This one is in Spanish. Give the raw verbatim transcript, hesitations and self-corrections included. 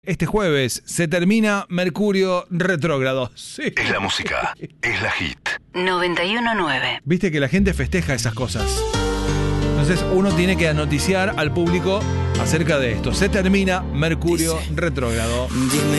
Este jueves se termina Mercurio retrógrado. Sí. Es la música, es la hit. noventa y uno nueve. Viste que la gente festeja esas cosas. Entonces uno tiene que anoticiar al público acerca de esto. Se termina Mercurio retrógrado. Dime